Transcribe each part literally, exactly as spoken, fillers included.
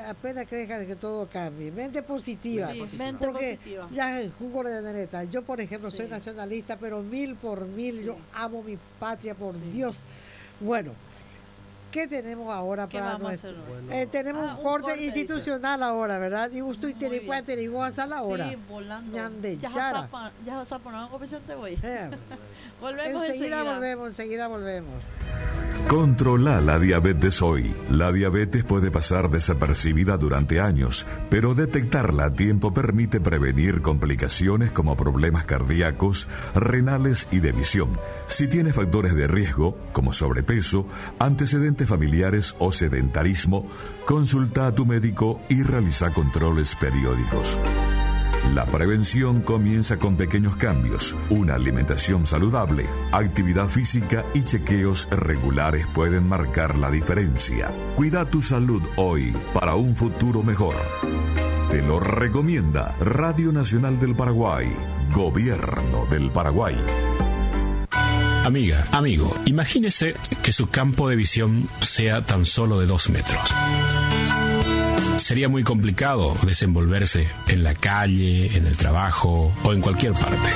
apenas crezca que todo cambie. Mente positiva. Sí, porque mente positiva. Ya en jugo de neta. Yo, por ejemplo, sí. soy nacionalista, pero mil por mil. Sí. Yo amo mi patria, por sí. Dios. Bueno. ¿Qué tenemos ahora ¿Qué para nuestro? Bueno. Eh, tenemos ah, un, corte un corte institucional dice. Ahora, ¿verdad? Y usted tiene cuenta y a la hora. Sí, volando. Ya vas a poner un Vicente voy. Eh. Volvemos enseguida. Enseguida volvemos, enseguida volvemos. Controla la diabetes hoy. La diabetes puede pasar desapercibida durante años, pero detectarla a tiempo permite prevenir complicaciones como problemas cardíacos, renales y de visión. Si tienes factores de riesgo, como sobrepeso, antecedentes familiares o sedentarismo, consulta a tu médico y realiza controles periódicos. La prevención comienza con pequeños cambios. Una alimentación saludable, actividad física y chequeos regulares pueden marcar la diferencia. Cuida tu salud hoy para un futuro mejor. Te lo recomienda Radio Nacional del Paraguay, Gobierno del Paraguay. Amiga, amigo, imagínese que su campo de visión sea tan solo de dos metros. Sería muy complicado desenvolverse en la calle, en el trabajo o en cualquier parte.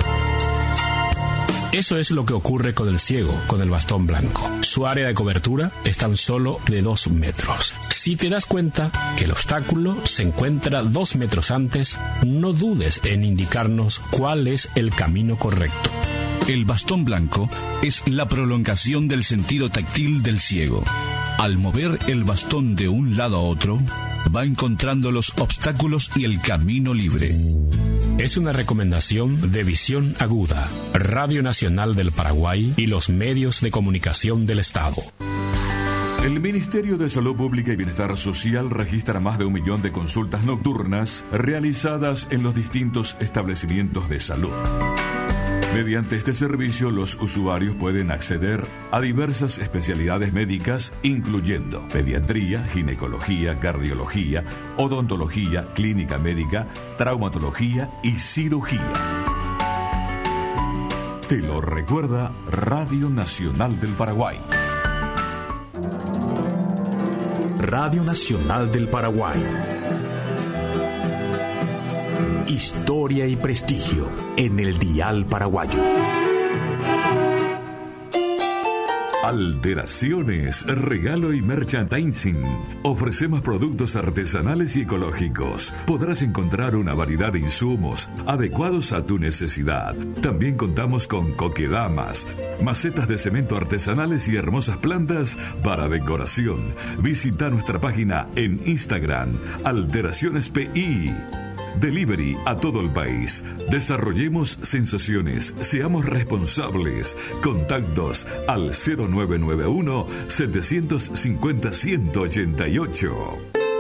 Eso es lo que ocurre con el ciego, con el bastón blanco. Su área de cobertura es tan solo de dos metros. Si te das cuenta que el obstáculo se encuentra dos metros antes, no dudes en indicarnos cuál es el camino correcto. El bastón blanco es la prolongación del sentido táctil del ciego. Al mover el bastón de un lado a otro, va encontrando los obstáculos y el camino libre. Es una recomendación de Visión Aguda, Radio Nacional del Paraguay y los medios de comunicación del Estado. El Ministerio de Salud Pública y Bienestar Social registra más de un millón de consultas nocturnas realizadas en los distintos establecimientos de salud. Mediante este servicio, los usuarios pueden acceder a diversas especialidades médicas, incluyendo pediatría, ginecología, cardiología, odontología, clínica médica, traumatología y cirugía. Te lo recuerda Radio Nacional del Paraguay. Radio Nacional del Paraguay. Historia y prestigio en el dial paraguayo. Alteraciones, regalo y merchandising. Ofrecemos productos artesanales y ecológicos. Podrás encontrar una variedad de insumos adecuados a tu necesidad. También contamos con coquedamas, macetas de cemento artesanales y hermosas plantas para decoración. Visita nuestra página en Instagram, Alteraciones P I. Delivery a todo el país. Desarrollemos sensaciones. Seamos responsables. Contactos al cero nueve nueve uno, siete cinco cero, uno ocho ocho.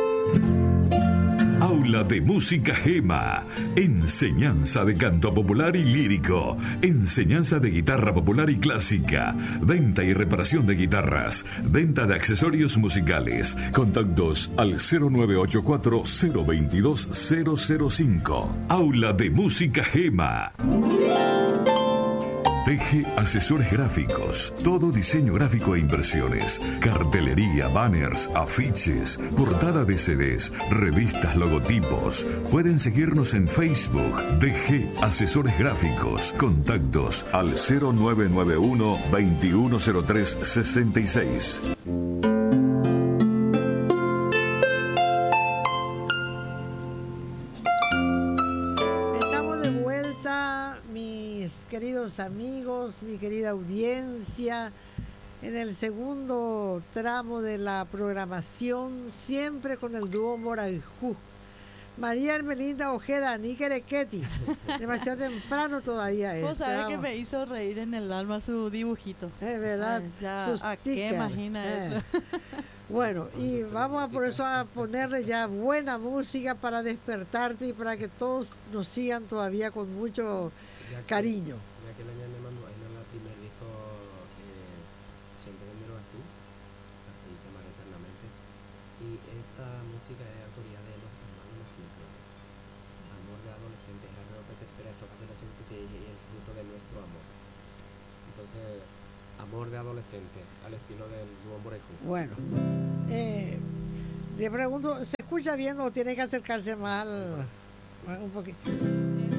Aula de Música Gema. Enseñanza de canto popular y lírico. Enseñanza de guitarra popular y clásica. Venta y reparación de guitarras. Venta de accesorios musicales. Contactos al cero nueve ocho cuatro, cero dos dos, cero cero cinco. Aula de Música Gema. Teje Asesores Gráficos. Todo diseño gráfico e impresiones. Cartelería, banners, afiches, portada de C Ds, revistas, logotipos. Pueden seguirnos en Facebook. D G Asesores Gráficos. Contactos al cero nueve nueve uno, veintiuno cero tres, sesenta y seis. Amigos, mi querida audiencia, en el segundo tramo de la programación, siempre con el dúo Moraiju. María Hermelinda Ojeda, Niquerequeti. Demasiado temprano todavía es. Vos sabés que me hizo reír en el alma su dibujito. Es verdad. Ay, ya, sus ¿a qué imagina eh. eso? Bueno, y vamos a por eso a ponerle ya buena música para despertarte y para que todos nos sigan todavía con mucho cariño. Que la ñane mandó en el primer disco es Siempre que me lo tú, y te amaré eternamente. Y esta música es autoría de los hermanos Maciel. Amor de adolescente, es la nueva tercera estrofa de la canción que te dije, y el fruto de nuestro amor. Entonces, amor de adolescente, al estilo del dúo Morejú. Bueno, eh, le pregunto, ¿se escucha bien o tiene que acercarse más al- un poquito.